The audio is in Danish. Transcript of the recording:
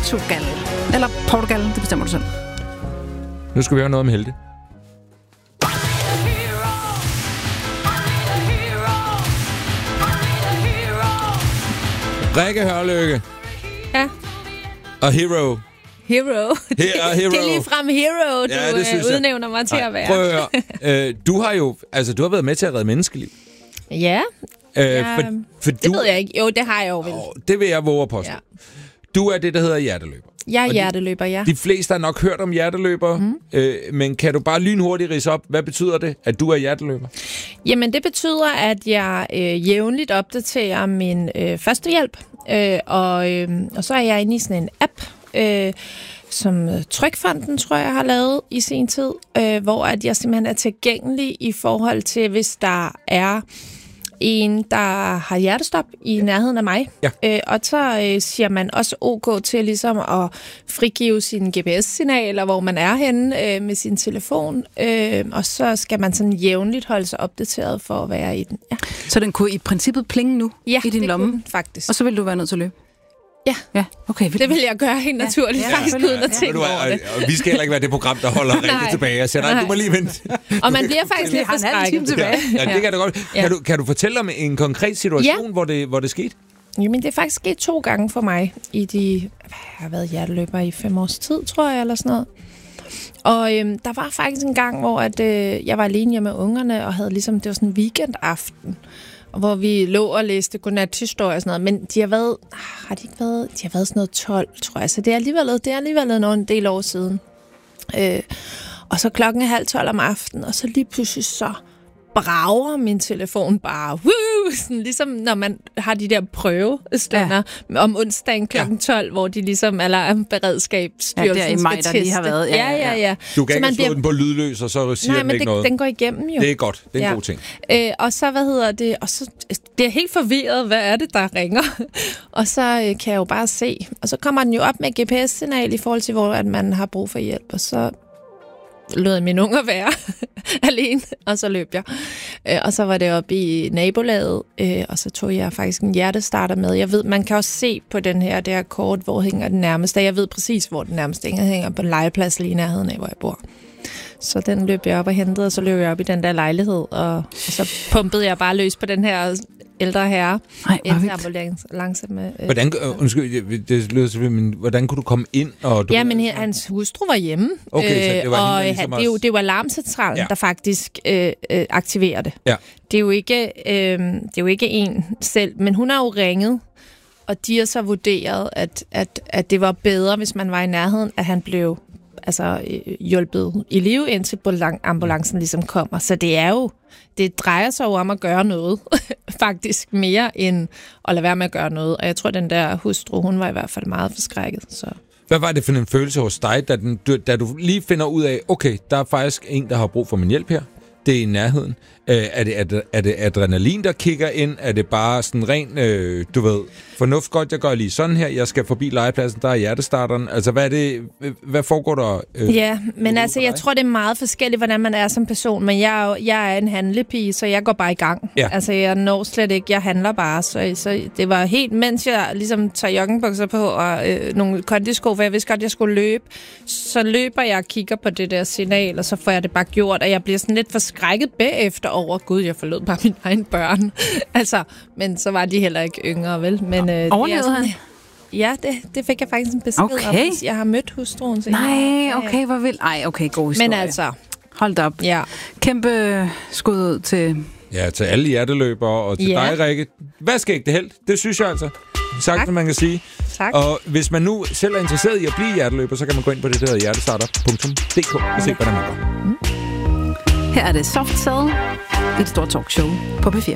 Portugal. Eller Portugal, det bestemmer du selv. Nu skal vi høre noget om helte. Rikke Hørlykke. Ja. Og Hero. Hero. Det er lige frem Hero, du udnævner mig til at være. Prøv at høre. Du har været med til at redde menneskeliv. Ja. For det ved jeg ikke. Jo, det har jeg jo vel. Det vil jeg våge at påstå. Ja. Du er det, der hedder hjerteløber. Jeg er hjerteløber, ja. De fleste har nok hørt om hjerteløber, men kan du bare lynhurtigt ridse op, hvad betyder det, at du er hjerteløber? Jamen, det betyder, at jeg jævnligt opdaterer min førstehjælp, og så er jeg inde i sådan en app, som Trygfonden, tror jeg, har lavet i sin tid, hvor at jeg simpelthen er tilgængelig i forhold til, hvis der er en, der har hjertestop i nærheden af mig. Ja. Og så siger man også OK til ligesom at frigive sine GPS-signaler, hvor man er henne med sin telefon. Og så skal man sådan jævnligt holde sig opdateret for at være i den. Ja. Så den kunne i princippet plinge nu i din lomme? Ja, faktisk. Og så vil du være nødt til at løbe? Ja. Okay, det vil jeg gøre helt naturligt, faktisk uden at tænke over det. Og vi skal heller ikke være det program, der holder Rikke tilbage. Jeg siger, nej, du må lige vente. Og man bliver faktisk lidt forskrækket tilbage. Ja, det kan du godt. Ja. Kan du fortælle om en konkret situation, hvor det skete? Jamen, det er faktisk sket 2 gange for mig jeg har været hjerteløber i 5 års tid, tror jeg, eller sådan noget. Og der var faktisk en gang, hvor jeg var alene hjemme med ungerne, og havde ligesom, det var sådan en weekendaften, hvor vi lå og læste godnathistorie og sådan noget. Men de har været sådan noget 12, tror jeg. Så det er alligevel en del år siden. Og så 11:30 om aftenen, og så lige pludselig så brager min telefon bare, sådan ligesom når man har de der prøvestunder om onsdagen kl. 12, hvor de ligesom eller beredskabsstyrelsen der i maj, der lige har været. Ja. Du kan ikke slå den på lydløs, og så siger den ikke noget. Den går igennem jo. Det er godt. Det er en god ting. Og så, og så bliver helt forvirret, hvad er det, der ringer? Og så kan jeg jo bare se. Og så kommer den jo op med GPS-signal i forhold til, hvor at man har brug for hjælp, og så lod mine unger være alene, og så løb jeg. Og så var det oppe i nabolaget, og så tog jeg faktisk en hjertestarter med. Jeg ved, man kan også se på det her kort, hvor hænger den nærmeste. Jeg ved præcis, hvor den nærmeste hænger på en legeplads lige i nærheden af, hvor jeg bor. Så den løb jeg op og hentede, og så løb jeg op i den der lejlighed, og så pumpede jeg bare løs på den her ældre herre. Hvordan kunne du komme ind? Men hans hustru var hjemme. Okay, så det var og det er jo alarmcentralen, der faktisk aktiverer det. Ja. Det er jo ikke en selv, men hun har jo ringet, og de har så vurderet, at det var bedre, hvis man var i nærheden, at han blev hjulpet i live, indtil ambulancen ligesom kommer. Så det drejer sig jo om at gøre noget, faktisk mere end at lade være med at gøre noget. Og jeg tror, den der hustru, hun var i hvert fald meget forskrækket. Så. Hvad var det for en følelse hos dig, da du lige finder ud af, okay, der er faktisk en, der har brug for min hjælp her? Det er i nærheden. Er det adrenalin, der kigger ind? Er det bare sådan ren, fornuft godt, jeg gør lige sådan her, jeg skal forbi legepladsen, der er hjertestarteren. Altså, hvad foregår der? Men jeg tror, det er meget forskelligt, hvordan man er som person, men jeg er en handlepige, så jeg går bare i gang. Ja. Altså, jeg når slet ikke, jeg handler bare, så det var helt, mens jeg ligesom tager joggingbukser på og nogle kondisko, for jeg vidste godt, jeg skulle løbe, så løber jeg og kigger på det der signal, og så får jeg det bare gjort, og jeg bliver sådan lidt forskrækket bagefter over, gud, jeg forlod bare mine egne børn. Men så var de heller ikke yngre, vel? Men overlevede han? Ja, det fik jeg faktisk en besked om. Jeg har mødt hustruen. Nej, okay, hvor vildt. Ej, okay, god historie. Men altså, hold da op. Ja. Kæmpe skud ud til... Ja, til alle hjerteløbere, og til dig, Rikke. Hvad skal ikke det held? Det synes jeg altså. Sagt, man kan sige. Tak. Og hvis man nu selv er interesseret i at blive hjerteløber, så kan man gå ind på det, der hedder hjertestarter.dk og se, hvordan man gør. Her er det Soft Cell, et stort talkshow på P4.